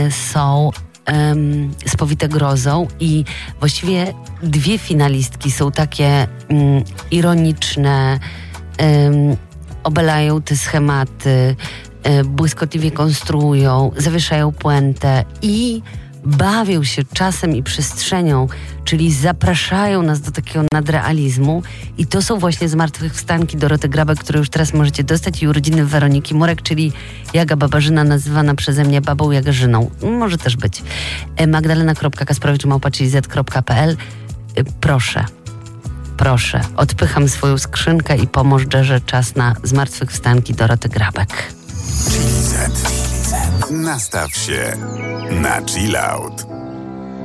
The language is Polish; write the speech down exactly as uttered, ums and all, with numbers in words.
są um, spowite grozą i właściwie dwie finalistki są takie um, ironiczne, um, obalają te schematy, um, błyskotliwie konstruują, zawieszają puentę i bawią się czasem i przestrzenią, czyli zapraszają nas do takiego nadrealizmu i to są właśnie Zmartwychwstanki Doroty Grabek, które już teraz możecie dostać, i urodziny Weroniki Murek, czyli Jaga Babarzyna, nazywana przeze mnie Babą Jagarzyną. Może też być. magdalena kropka kasprowicz małpa z kropka p l. Proszę, proszę, odpycham swoją skrzynkę i pomóż Dżerze, czas na Zmartwychwstanki Doroty Grabek. Chili Z. Nastaw się na chill out.